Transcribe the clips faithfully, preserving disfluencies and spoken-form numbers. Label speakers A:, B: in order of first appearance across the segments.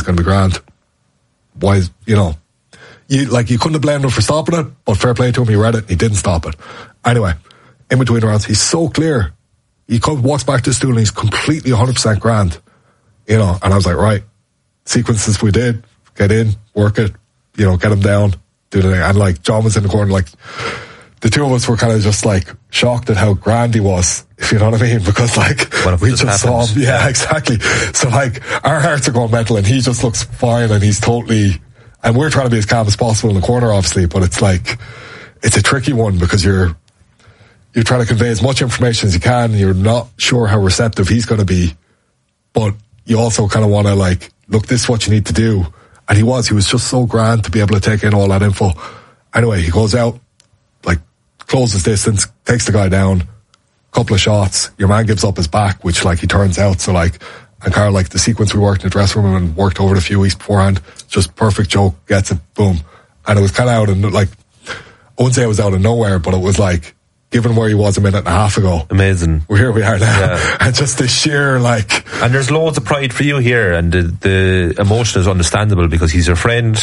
A: going to be grand. Why, you know, you like you couldn't have blamed him for stopping it, but fair play to him, he read it, he didn't stop it. Anyway, in between rounds, he's so clear. He comes, walks back to the stool and he's completely one hundred percent grand. You know, and I was like, right, sequences we did, get in, work it, you know, get him down, do the thing. And like, John was in the corner, like, the two of us were kind of just like shocked at how grand he was, if you know what I mean, because like we just, just saw him. Yeah, exactly. So like our hearts are going mental and he just looks fine and he's totally, and we're trying to be as calm as possible in the corner, obviously, but it's like, it's a tricky one because you're, you're trying to convey as much information as you can and you're not sure how receptive he's going to be, but you also kind of want to like, look, this is what you need to do. And he was, he was just so grand to be able to take in all that info. Anyway, he goes out, like, closes distance, takes the guy down, couple of shots, your man gives up his back, which, like, he turns out, so, like, and Carl, like, the sequence we worked in the dressing room and worked over it a few weeks beforehand, just perfect joke, gets it, boom. And it was kind of out of, like, I wouldn't say it was out of nowhere, but it was, like, given where he was a minute and a half ago.
B: Amazing.
A: Well, here we are now. Yeah. And just the sheer, like...
B: And there's loads of pride for you here, and the, the emotion is understandable because he's your friend.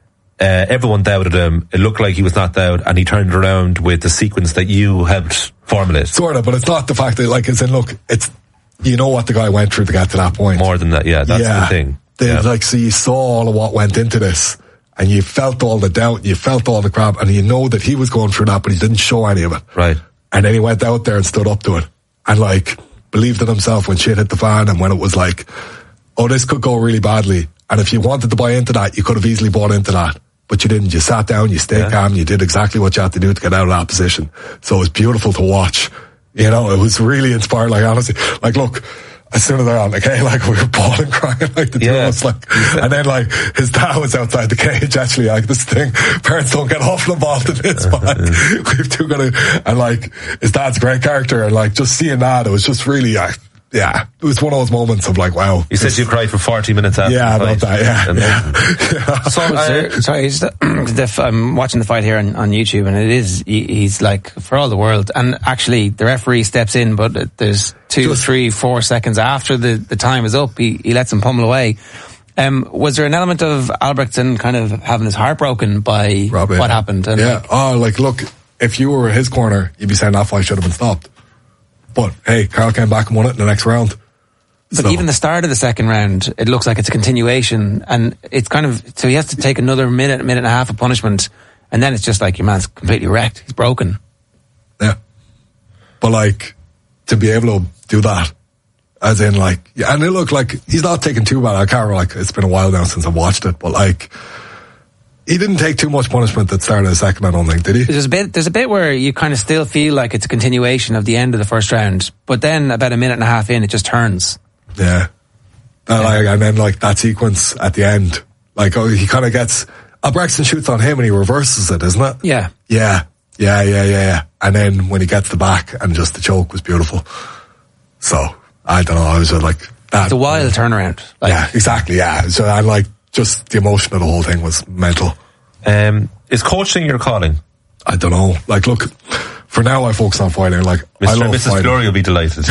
B: Uh, everyone doubted him. It looked like he was knocked out, and he turned around with the sequence that you helped formulate.
A: Sort of, but it's not the fact that, like, it's in, look, it's, you know what the guy went through to get to that point.
B: More than that, yeah, that's
A: yeah.
B: the thing.
A: They,
B: yeah.
A: Like, so you saw all of what went into this, and you felt all the doubt, you felt all the crap, and you know that he was going through that, but he didn't show any of it.
B: Right.
A: And then he went out there and stood up to it, and, like, believed in himself when shit hit the fan, and when it was like, oh, this could go really badly. And if you wanted to buy into that, you could have easily bought into that. But you didn't. You sat down, you stayed yeah. calm, you did exactly what you had to do to get out of that position. So it was beautiful to watch. You know, it was really inspiring. Like, honestly, like, look, as soon as they're on, okay, like, we were bawling, crying, like, the two
B: yeah.
A: of us, like, and then, like, his dad was outside the cage, actually, like, this thing, parents don't get awful involved in this, but, like, we've two got to, and, like, his dad's a great character, and, like, just seeing that, it was just really, uh, yeah, it was one of those moments of like, wow.
B: You said you cried for forty minutes after
A: yeah,
B: the fight.
A: About that, yeah. yeah. yeah.
C: So, uh, sorry, just, the, I'm watching the fight here on, on YouTube, and it is, he, he's like, for all the world, and actually, the referee steps in, but there's two, just, three, four seconds after the, the time is up, he, he lets him pummel away. Um, was there an element of Albrechtsen kind of having his heart broken by Robin. What happened? And
A: yeah,
C: like,
A: oh, like, look, if you were in his corner, you'd be saying that fight should have been stopped. But, hey, Carl came back and won it in the next round.
C: But
A: so.
C: Even the start of the second round, it looks like it's a continuation. And it's kind of, so he has to take another minute, minute and a half of punishment. And then it's just like, your man's completely wrecked. He's broken.
A: Yeah. But, like, to be able to do that, as in, like, yeah, and it looked like he's not taking too bad. I can't, like, it's been a while now since I've watched it. But, like, he didn't take too much punishment at the start of the second, I don't think, did he?
C: There's a bit, there's a bit where you kind of still feel like it's a continuation of the end of the first round, but then about a minute and a half in, it just turns.
A: Yeah. And, yeah. Like, and then, like, that sequence at the end, like, oh, he kind of gets, Albrechtsen shoots on him and he reverses it, isn't it?
C: Yeah.
A: Yeah. Yeah, yeah, yeah, yeah. And then when he gets the back and just the choke was beautiful. So, I don't know, I was like, that.
C: It's a wild turnaround.
A: Like, yeah, exactly, yeah. So, I'm like, just the emotion of the whole thing was mental.
B: Um, is coaching your calling?
A: I don't know. Like, look, for now I focus on fighting. Like,
B: Mister
A: I love
B: and Missus
A: fighting.
B: Glory will be delighted.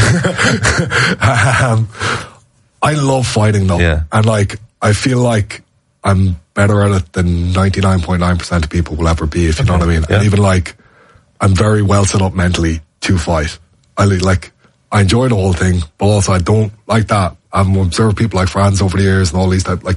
A: um, I love fighting though.
B: Yeah.
A: And like, I feel like I'm better at it than ninety-nine point nine percent of people will ever be, if you okay. know what I mean. Yeah. And even like, I'm very well set up mentally to fight. I like, I enjoy the whole thing, but also I don't like that. I've observed people like Franz over the years and all these type, like,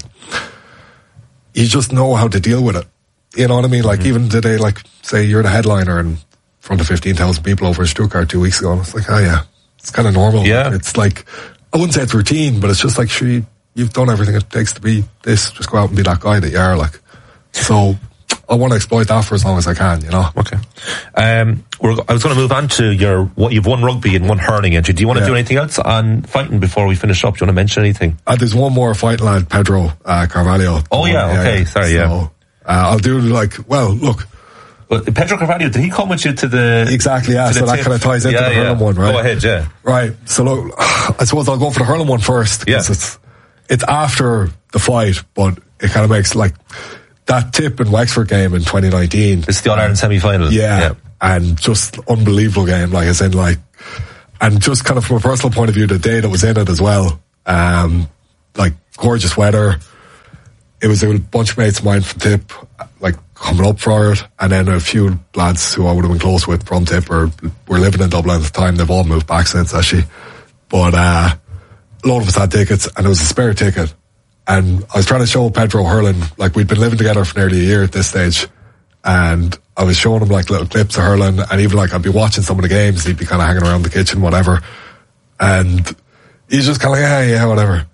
A: you just know how to deal with it. You know what I mean? Like, mm-hmm. even today, like, say you're the headliner in front of fifteen thousand people over in Stuttgart two weeks ago, and it's like, oh yeah, it's kind of normal.
B: Yeah.
A: It's like, I wouldn't say it's routine, but it's just like, sure, you, you've done everything it takes to be this. Just go out and be that guy that you are, like. So, I want to exploit that for as long as I can, you know?
B: Okay. Um, we're, I was going to move on to your, what you've won rugby and one hurling entry. Do you want to yeah. do anything else on fighting before we finish up? Do you want to mention anything?
A: Uh, there's one more fighting lad, Pedro uh, Carvalho.
B: Oh yeah, yeah okay, yeah. sorry, so, yeah.
A: Uh, I'll do like, well, look.
B: Well, Pedro Carvalho, did he come with you to the...
A: Exactly, yeah, so that kind of ties into
B: yeah,
A: the
B: yeah.
A: hurling one, right?
B: Go ahead, yeah.
A: Right, so look, I suppose I'll go for the hurling one first, because yeah. it's, it's after the fight, but it kind of makes like... That tip in Wexford game in twenty nineteen.
B: It's the All-Ireland semi-final.
A: Yeah, yeah. And just unbelievable game, like I said, like, and just kind of from a personal point of view, the day that was in it as well, um, like gorgeous weather, it was a bunch of mates of mine from Tip, like, coming up for it, and then a few lads who I would have been close with from Tip or were living in Dublin at the time. They've all moved back since, actually. But uh, a lot of us had tickets, and it was a spare ticket. And I was trying to show Pedro hurling, like, we'd been living together for nearly a year at this stage, and I was showing him, like, little clips of hurling, and even, like, I'd be watching some of the games, he'd be kind of hanging around the kitchen, whatever, and he's just kind of like, yeah, yeah, whatever.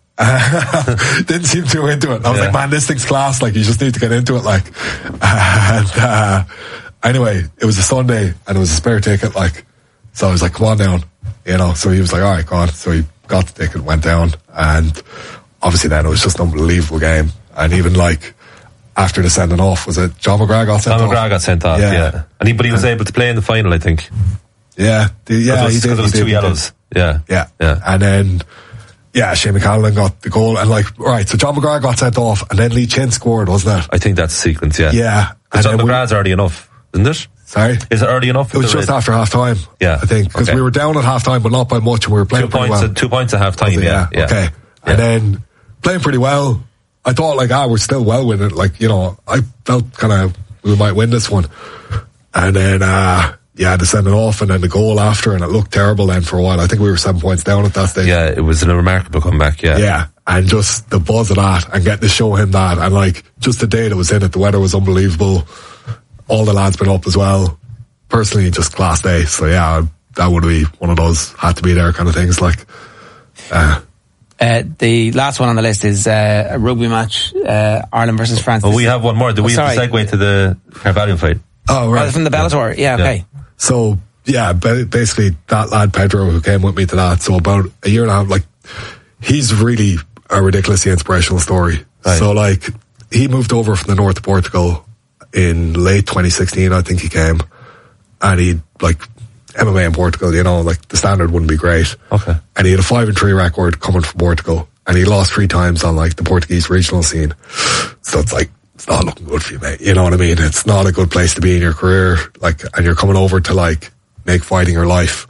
A: Didn't seem too into it. I was yeah. like, man, this thing's class, like, you just need to get into it, like. And uh, anyway, it was a Sunday, and it was a spare ticket, like, so I was like, come on down, you know. So he was like, all right, go on. So he got the ticket, went down, and obviously then it was just an unbelievable game. And even, like, after the sending off, was it John McGrath got sent
B: John
A: off?
B: John McGrath got sent off, yeah. yeah. And he, but he was able to play in the final, I think.
A: Yeah, the, yeah,
B: he did. Because it was
A: two
B: did, yellows. Yeah.
A: yeah,
B: yeah,
A: and then. Yeah, Shane McCallum got the goal, and like, right, so John McGrath got sent off, and then Lee Chin scored, wasn't it?
B: I think that's the sequence, yeah.
A: Yeah.
B: And John McGrath's we, early enough, isn't it?
A: Sorry?
B: Is it early enough?
A: It was just red? After half time,
B: yeah.
A: I think, because okay. we were down at half time, but not by much, and we were playing
B: two
A: pretty
B: points
A: well.
B: At, two points at half time, yeah,
A: yeah.
B: yeah.
A: Okay. Yeah. And then, playing pretty well, I thought, like, ah, we're still well with it, like, you know, I felt kind of, we might win this one. And then, uh, yeah, to send it off, and then the goal after, and it looked terrible then for a while. I think we were seven points down at that stage.
B: Yeah, it was a remarkable comeback, yeah.
A: Yeah, and just the buzz of that, and getting to show him that, and like, just the day that was in it, the weather was unbelievable. All the lads been up as well. Personally, just class day. So yeah, that would be one of those, had to be there kind of things, like, uh,
C: Uh, the last one on the list is uh, a rugby match, uh, Ireland versus France.
B: Oh, we have one more. Do we
C: oh,
B: have to segue to the Carvalho fight?
A: Oh, right.
C: Oh, from the Bellator, yeah, yeah okay.
A: Yeah. So, yeah, basically that lad Pedro who came with me to that, so about a year and a half, like, he's really a ridiculously inspirational story. Right. So, like, he moved over from the north of Portugal in late twenty sixteen, I think he came, and he, like, M M A in Portugal, you know, like, the standard wouldn't be great.
B: Okay.
A: And he had a five and three record coming from Portugal, and he lost three times on, like, the Portuguese regional scene. So it's like, it's not looking good for you, mate. You know what I mean? It's not a good place to be in your career, like, and you're coming over to, like, make fighting your life.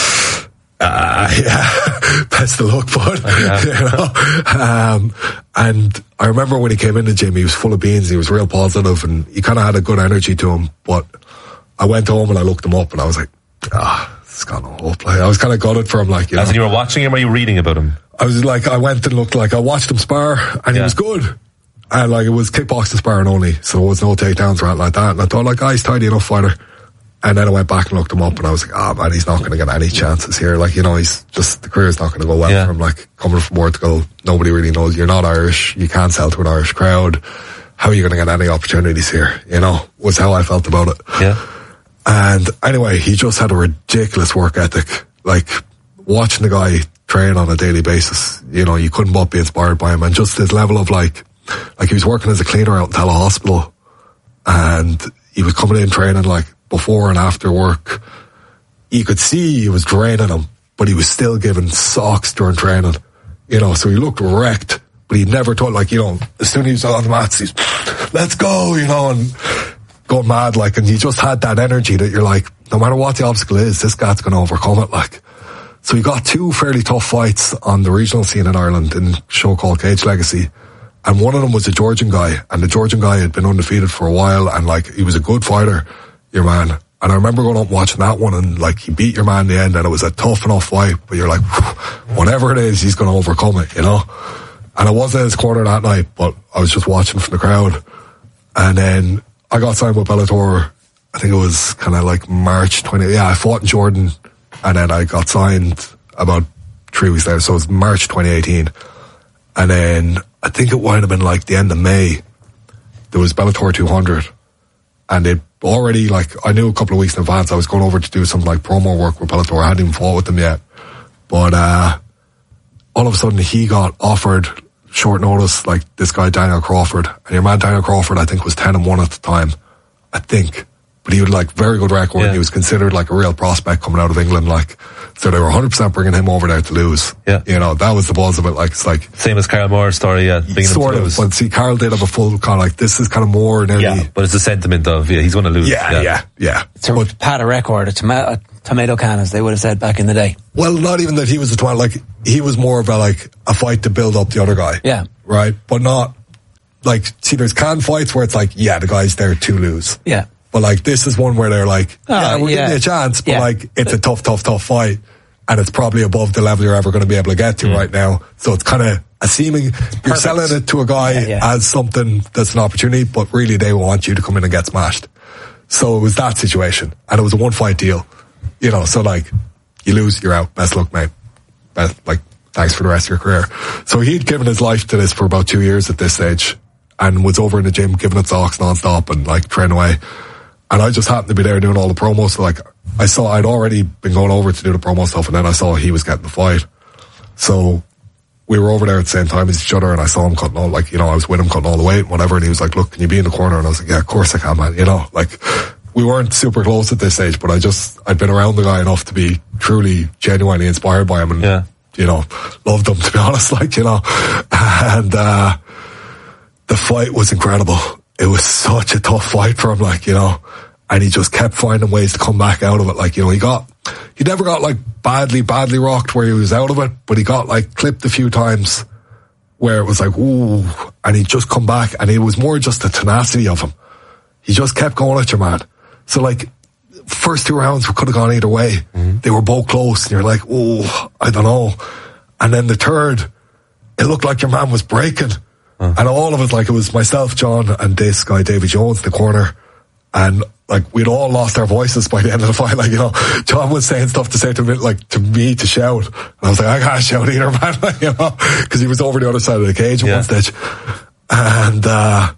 A: Uh, yeah, best of luck, bud. Yeah. You know? Um, and I remember when he came in the gym, he was full of beans, he was real positive, and he kind of had a good energy to him, but I went home and I looked him up, and I was like, ah, this has got no hope. Like, I was kind of gutted for him, like, you
B: As
A: know.
B: in you were watching him, or you were reading about him?
A: I was like, I went and looked, like, I watched him spar, and yeah. he was good. And, like, it was kickboxing sparring only, so there was no takedowns or anything like that. And I thought, like, ah, he's tidy enough fighter. And then I went back and looked him up, and I was like, ah, oh, man, he's not going to get any chances here. Like, you know, he's just, the career's not going to go well yeah. for him. Like, coming from Portugal, nobody really knows. You're not Irish. You can't sell to an Irish crowd. How are you going to get any opportunities here? You know, was how I felt about it.
B: Yeah.
A: And anyway, he just had a ridiculous work ethic. Like, watching the guy train on a daily basis, you know, you couldn't but be inspired by him. And just his level of, like, like he was working as a cleaner out in Tala Hospital, and he was coming in training, like, before and after work. You could see he was draining him, but he was still giving socks during training, you know, so he looked wrecked, but he never thought, like, you know, as soon as he was on the mats, he's, let's go, you know, and going mad, like, and he just had that energy that you're like, no matter what the obstacle is, this guy's going to overcome it, like. So he got two fairly tough fights on the regional scene in Ireland in a show called Cage Legacy. And one of them was a Georgian guy, and the Georgian guy had been undefeated for a while, and, like, he was a good fighter, your man. And I remember going up and watching that one, and, like, he beat your man in the end, and it was a tough enough fight, but you're like, whatever it is, he's going to overcome it, you know? And I wasn't in his corner that night, but I was just watching from the crowd. And then I got signed with Bellator, I think it was kind of like March twentieth. Yeah, I fought in Jordan, and then I got signed about three weeks later, so it was March twenty eighteen. And then I think it might have been like the end of May, there was Bellator two hundred, and it already, like, I knew a couple of weeks in advance I was going over to do some, like, promo work with Bellator. I hadn't even fought with them yet, but uh all of a sudden he got offered short notice, like, this guy Daniel Crawford, and your man Daniel Crawford I think was ten and one at the time, I think, but he had, like, very good record, yeah. and he was considered like a real prospect coming out of England, like, so they were one hundred percent bringing him over there to lose.
B: Yeah.
A: You know, that was the buzz of it. Like, it's like,
B: same as Carl Moore's story, yeah.
A: Sort of, but see, Carl did have a full kind of like, this is kind of more nearly.
B: Yeah, but it's the sentiment of, yeah, he's going to lose.
A: Yeah, yeah, yeah. yeah.
C: To but, pad a record, a tomato, a tomato can, as they would have said back in the day.
A: Well, not even that he was a twat, like, he was more of a, like, a fight to build up the other guy.
C: Yeah.
A: Right? But not, like, see, there's can fights where it's like, yeah, the guy's there to lose.
C: Yeah.
A: But like, this is one where they're like,
C: Oh,
A: yeah, we're
C: yeah.
A: giving you a chance, but
C: Yeah.
A: like, it's a tough, tough, tough fight. And it's probably above the level you're ever going to be able to get to right now. So it's kind of a seeming, you're selling it to a guy
C: Yeah, yeah.
A: as something that's an opportunity, but really they want you to come in and get smashed. So it was that situation. And it was a one fight deal. You know, so like, you lose, you're out. Best luck, mate. Best, like, thanks for the rest of your career. So he'd given his life to this for about two years at this stage and was over in the gym giving it socks non-stop and like training away. And I just happened to be there doing all the promos. So like, I saw, I'd already been going over to do the promo stuff and then I saw he was getting the fight. So we were over there at the same time as each other and I saw him cutting all, like, you know, I was with him cutting all the weight and whatever. And he was like, look, can you be in the corner? And I was like, yeah, of course I can, man. You know, like, we weren't super close at this stage, but I just, I'd been around the guy enough to be truly genuinely inspired by him and,
B: Yeah.
A: you know, loved him, to be honest, like, you know. And, uh, the fight was incredible. It was such a tough fight for him, like, you know, and he just kept finding ways to come back out of it. Like, you know, he got, he never got like badly, badly rocked where he was out of it, but he got like clipped a few times where it was like, ooh, and he'd just come back and it was more just the tenacity of him. He just kept going at your man. So like, first two rounds could have gone either way. Mm-hmm. They were both close and you're like, oh, I don't know. And then the third, it looked like your man was breaking. Uh. And all of it, like it was myself, John, and this guy, Davy Jones, in the corner. And like, we'd all lost our voices by the end of the fight. Like, you know, John was saying stuff to say to me, like, to me to shout. And I was like, I can't shout either, man. Like, you know, cause he was over the other side of the cage at yeah. one stage. And, uh,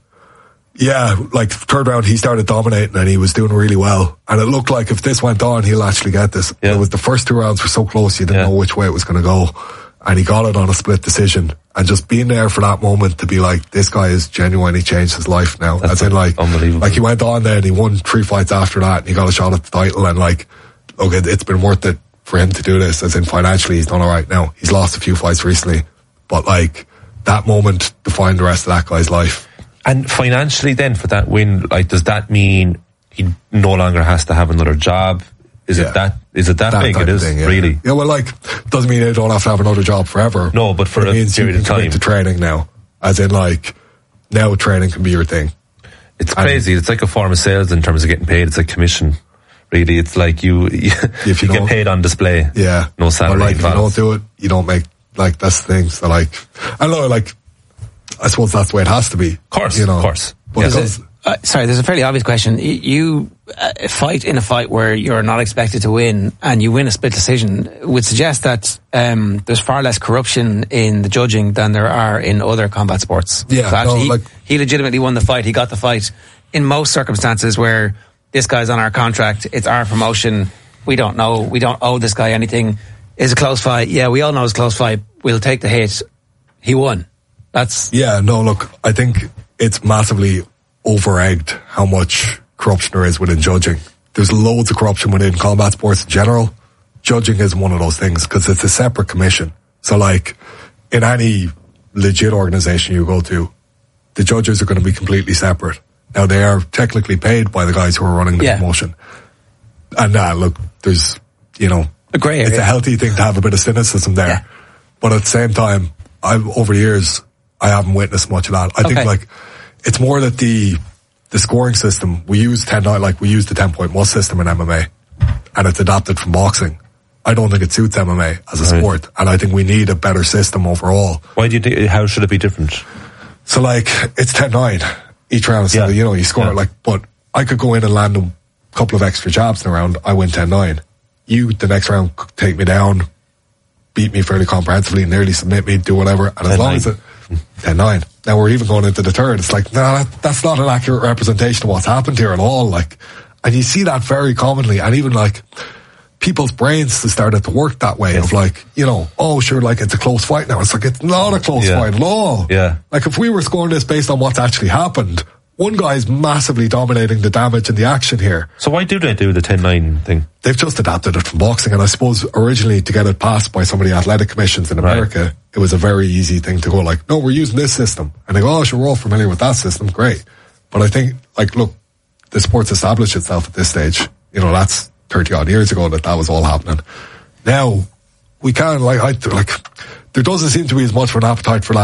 A: yeah, like third round, he started dominating and he was doing really well. And it looked like if this went on, he'll actually get this. Yeah. It was the first two rounds were so close, you didn't yeah. know which way it was going to go. And he got it on a split decision. And just being there for that moment to be like, this guy has genuinely changed his life now. That's As in like, unbelievable. Like he went on there and he won three fights after that and he got a shot at the title and like, okay, it's been worth it for him to do this. As in financially, he's done alright now. He's lost a few fights recently. But like, that moment defined the rest of that guy's life.
B: And financially then for that win, like, does that mean he no longer has to have another job? Is yeah. it that, is it that, that big? It is, thing, yeah. really.
A: Yeah, well, like, doesn't mean they don't have to have another job forever.
B: No, but for
A: it
B: a
A: means
B: period
A: you
B: of
A: can
B: time.
A: To training now. As in, like, now training can be your thing.
B: It's and crazy. It's like a form of sales in terms of getting paid. It's like commission. Really, it's like you, you, if you, you get paid on display.
A: Yeah.
B: No salary.
A: But like,
B: involved.
A: If you don't do it, you don't make, like, that's the thing. So, like, I don't know, like, I suppose that's the way it has to be.
B: Of course,
A: you know,
B: of course.
A: But
C: yes. Uh, sorry, there's a fairly obvious question. You, you uh, fight in a fight where you're not expected to win and you win a split decision would suggest that um, there's far less corruption in the judging than there are in other combat sports.
A: Yeah,
C: so actually,
A: no, like,
C: he, he legitimately won the fight. He got the fight. In most circumstances where this guy's on our contract, it's our promotion, we don't know, we don't owe this guy anything. Is a close fight? Yeah, we all know it's a close fight. We'll take the hit. He won. That's...
A: Yeah, no, look, I think it's massively over-egged how much corruption there is within judging. There's loads of corruption within combat sports in general. Judging is one of those things because it's a separate commission. So like in any legit organization you go to, the judges are going to be completely separate. Now they are technically paid by the guys who are running the yeah. promotion. And uh, look, there's, you know,
C: a gray area.
A: It's a healthy thing to have a bit of cynicism there. Yeah. But at the same time, I've, over the years, I haven't witnessed much of that. I okay. think like, it's more that the the scoring system, we use ten like we use the ten point must system in M M A and it's adapted from boxing. I don't think it suits M M A as a right. sport and I think we need a better system overall.
B: Why do you think, how should it be different?
A: So like, it's ten nine each round, so yeah. you know, you score yeah. it like, but I could go in and land a couple of extra jabs in a round, I win ten nine. You, the next round, take me down, beat me fairly comprehensively, nearly submit me, do whatever, and as long as it, ten nine. Now we're even going into the third. It's like, no, nah, that, that's not an accurate representation of what's happened here at all. Like, and you see that very commonly. And even like people's brains started to work that way yes. of like, you know, oh sure, like it's a close fight now. It's like, it's not a close yeah. fight at all.
B: Yeah.
A: Like if we were scoring this based on what's actually happened, one guy's massively dominating the damage and the action here.
B: So why do they do the ten nine thing?
A: They've just adapted it from boxing. And I suppose originally to get it passed by some of the athletic commissions in America, right. it was a very easy thing to go like, no, we're using this system. And they go, oh, sure, we're all familiar with that system. Great. But I think, like, look, the sport's established itself at this stage. You know, that's thirty odd years ago that that was all happening. Now, we can, like, I, like, there doesn't seem to be as much of an appetite for that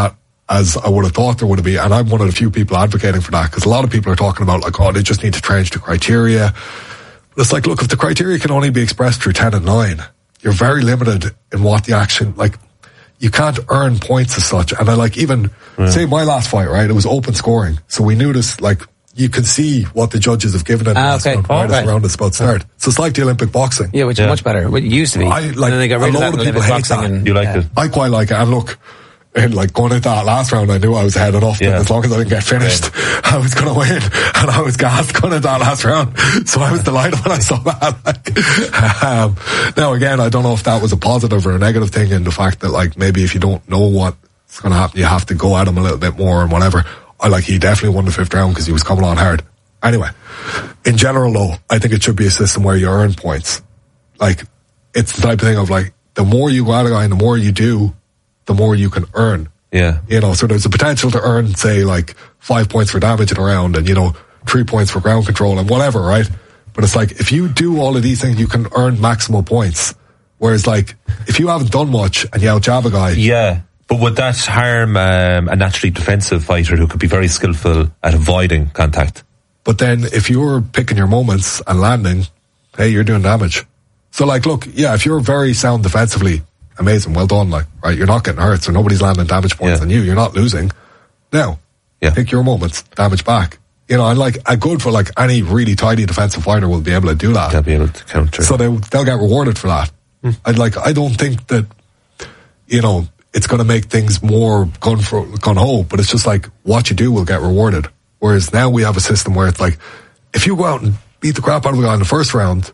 A: as I would have thought there would be. And I'm one of the few people advocating for that, because a lot of people are talking about like, oh, they just need to change the criteria. But it's like, look, if the criteria can only be expressed through ten and nine, you're very limited in what the action, like, you can't earn points as such. And I like, even, yeah. say my last fight, right, it was open scoring. So we knew this, like, you can see what the judges have given it
C: ah, okay.
A: round, right, right. around it's about to start. So it's like the Olympic boxing.
C: Yeah, which
B: yeah.
C: is much better. It used to be.
A: I, like,
C: and then they got rid
A: a
C: of
A: lot
C: that
A: of people hate that.
C: And,
B: you like
C: yeah.
B: it?
A: I quite like it. And look, and like going into that last round, I knew I was ahead enough
B: yeah.
A: that as long as I didn't get finished, yeah. I was going to win. And I was gassed going into that last round. So I was delighted when I saw that. Like, um, now again, I don't know if that was a positive or a negative thing, in the fact that like maybe if you don't know what's going to happen, you have to go at him a little bit more and whatever. I like, he definitely won the fifth round because he was coming on hard. Anyway, in general though, I think it should be a system where you earn points. Like, it's the type of thing of like, the more you go at a guy and the more you do, the more you can earn.
B: Yeah.
A: You know, so there's a potential to earn, say, like, five points for damage in a round and, you know, three points for ground control and whatever, right? But it's like, if you do all of these things, you can earn maximal points. Whereas, like, if you haven't done much and you out-jab a guy...
B: Yeah, but would that harm um, a naturally defensive fighter who could be very skillful at avoiding contact?
A: But then, if you're picking your moments and landing, hey, you're doing damage. So, like, look, yeah, if you're very sound defensively... amazing, well done, like, right, you're not getting hurt, so nobody's landing damage points
B: yeah.
A: on you, you're not losing. Now,
B: yeah.
A: pick your moments, damage back. You know, and like, a good for like any really tidy defensive fighter will be able to do that.
B: They'll be able to counter.
A: So they, they'll get rewarded for that. Hmm. I'd like, I don't think that, you know, it's going to make things more gun for, gun ho, but it's just like, what you do will get rewarded. Whereas now we have a system where it's like, if you go out and beat the crap out of a guy in the first round,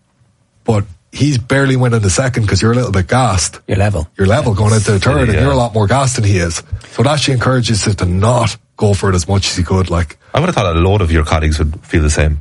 A: but he's barely winning the second because you're a little bit gassed.
C: You're level.
A: You're level
C: yeah.
A: going into the third,
B: yeah.
A: and you're a lot more gassed than he is. So it actually encourages you to not go for it as much as you could. Like,
B: I would have thought a load of your colleagues would feel the same.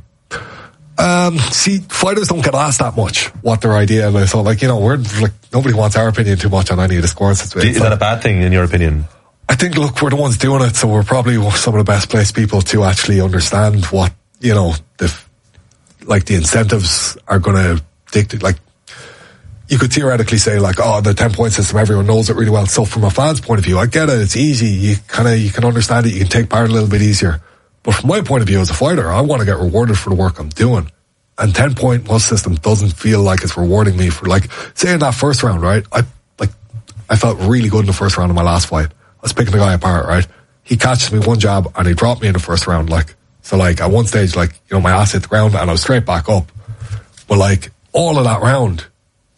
A: Um, see, fighters don't get asked that much what their idea is. So, like, you know, we're like, nobody wants our opinion too much on any of the scores.
B: Is like, that a bad thing in your opinion?
A: I think, look, we're the ones doing it, so we're probably some of the best placed people to actually understand what, you know, the like the incentives are going to dictate. Like, you could theoretically say like, oh, the ten point system, everyone knows it really well. So from a fan's point of view, I get it. It's easy. You kind of, you can understand it. You can take part a little bit easier. But from my point of view as a fighter, I want to get rewarded for the work I'm doing. And ten point plus system doesn't feel like it's rewarding me for, like, say in that first round, right? I, like, I felt really good in the first round of my last fight. I was picking the guy apart, right? He catches me one jab and he dropped me in the first round, like, so like at one stage, like, you know, my ass hit the ground and I was straight back up. But like, all of that round,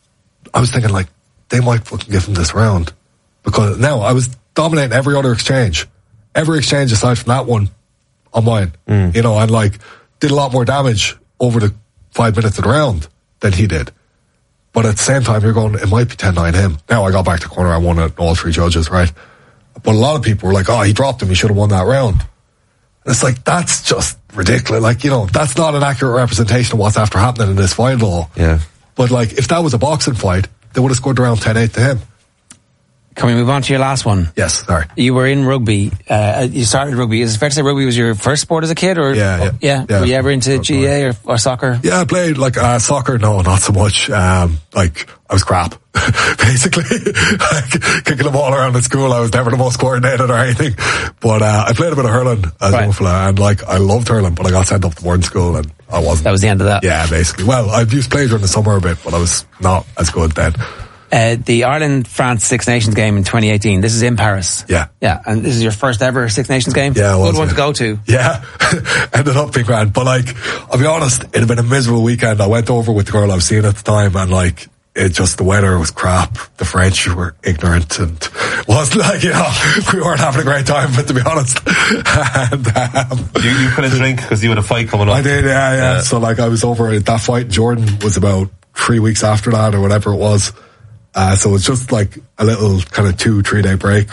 A: I was thinking like, they might fucking give him this round. Because now I was dominating every other exchange. Every exchange aside from that one on mine. Mm. You know, and like, did a lot more damage over the five minutes of the round than he did. But at the same time, you're going, it might be ten nine him. Now I got back to corner, I won it, all three judges, right? But a lot of people were like, oh, he dropped him, he should have won that round. And it's like, that's just ridiculous. Like, you know, that's not an accurate representation of what's after happening in this fight at all.
B: Yeah.
A: But like, if that was a boxing fight, they would have scored around ten eight to him.
C: Can we move on to your last one?
A: Yes, sorry.
C: You were in rugby. Uh, you started rugby. Is it fair to say rugby was your first sport as a kid? Or
A: yeah, yeah.
C: yeah.
A: yeah.
C: Were you ever into G A or, or soccer?
A: Yeah, I played like uh, soccer. No, not so much. Um, like I was crap, basically. Like, kicking the ball around at school, I was never the most coordinated or anything. But uh, I played a bit of hurling as
C: right.
A: a young fella, and like I loved hurling, but I got sent up to boarding school and I wasn't.
C: That was the end of that.
A: Yeah, basically. Well, I used to play during the summer a bit, but I was not as good then.
C: Uh, the Ireland-France Six Nations game in twenty eighteen. This is in Paris.
A: Yeah.
C: Yeah, and this is your first ever Six Nations game?
A: Yeah, it was.
C: Good one
A: yeah.
C: to go to.
A: Yeah. Ended up being grand. But like, I'll be honest, it had been a miserable weekend. I went over with the girl I was seeing at the time and like, it just, the weather was crap. The French were ignorant and wasn't like, you know, we weren't having a great time, but to be honest. and, um,
B: you, you couldn't drink because you had a fight coming up.
A: I did, yeah, yeah. Uh, so like, I was over at that fight in Jordan was about three weeks after that or whatever it was. Uh, so it's just like a little kind of two, three day break.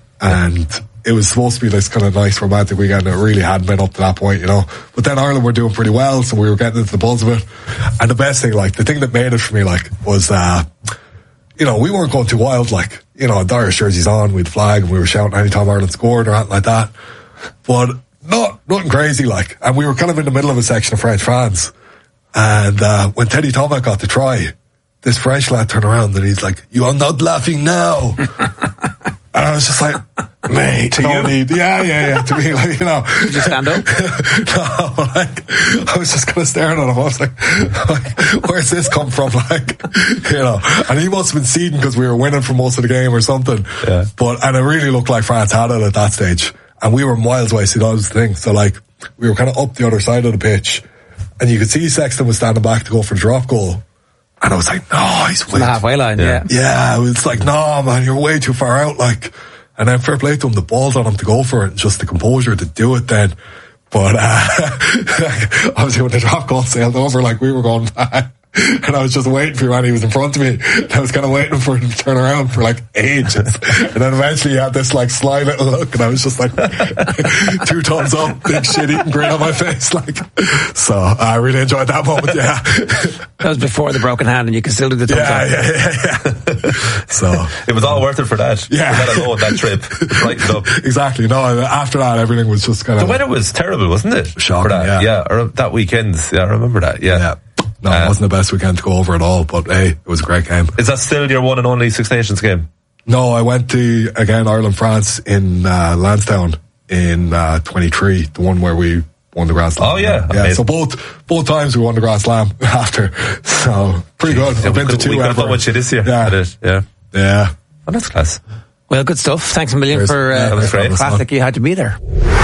A: And it was supposed to be this kind of nice romantic weekend. It really hadn't been up to that point, you know. But then Ireland were doing pretty well, so we were getting into the buzz of it. And the best thing, like, the thing that made it for me, like, was, uh, you know, we weren't going too wild, like, you know, Irish jerseys on, we had the flag, and we were shouting anytime Ireland scored or anything like that. But not, nothing crazy, like. And we were kind of in the middle of a section of French fans. And, uh, when Teddy Thomas got the try, this French lad turned around and he's like, "You are not laughing now." And I was just like, mate, to no need. Yeah, yeah, yeah. To me, like, you know.
C: Did you stand up?
A: No, like, I was just kind of staring at him. I was like, like, where's this come from? Like, you know. And he must have been seeding because we were winning for most of the game or something.
B: Yeah.
A: But, and it really looked like France had it at that stage. And we were miles away, see, that was the thing. So, like, we were kind of up the other side of the pitch. And you could see Sexton was standing back to go for the drop goal. And I was like, no, he's way
C: the halfway line, yeah.
A: yeah. Yeah, it was like, no, man, you're way too far out, like. And then fair play to him, the ball's on him to go for it, and just the composure to do it then. But, uh, obviously when the drop goal sailed over, like, we were going back. And I was just waiting for him, and he was in front of me. And I was kind of waiting for him to turn around for like ages. And then eventually he had this like sly little look, and I was just like, two thumbs up, big shit eating grin on my face. Like, so I really enjoyed that moment, yeah.
C: That was before the broken hand, and you can still do the thumbs
A: yeah,
C: up.
A: Yeah, yeah, yeah. So.
B: It was all worth it for that.
A: Yeah.
B: For that alone, that trip. Brightened up.
A: Exactly. No, after that, everything was just kind of.
B: The weather was terrible, wasn't it?
A: Shocking,
B: for that.
A: yeah.
B: Yeah, or that weekend. Yeah, I remember that, yeah.
A: Yeah. No, it wasn't the best weekend to go over at all, but hey, it was a great game.
B: Is that still your one and only Six Nations game?
A: No, I went to, again, Ireland-France in uh, Lansdowne in uh, twenty-three, the one where we won the Grand Slam.
B: Oh, yeah.
A: Yeah, so both both times we won the Grand Slam after. So, pretty good.
B: Yeah,
A: I've been
B: could,
A: to two
B: we
A: ever.
B: could have done with you this year.
A: Yeah.
B: It, yeah.
A: Yeah.
B: Oh, that's class.
C: Well, good stuff. Thanks a million
A: Cheers.
C: for uh,
A: Yeah,
B: that was great.
C: Classic. You had to be there.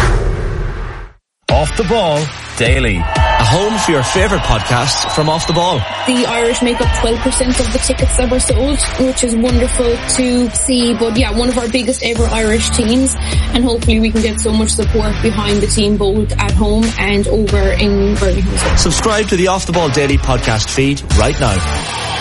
D: Off the Ball Daily. A home for your favourite podcasts from Off the Ball.
E: The Irish make up twelve percent of the tickets that were sold, which is wonderful to see. But yeah, one of our biggest ever Irish teams, and hopefully we can get so much support behind the team both at home and over in Birmingham.
D: Subscribe to the Off the Ball Daily podcast feed right now.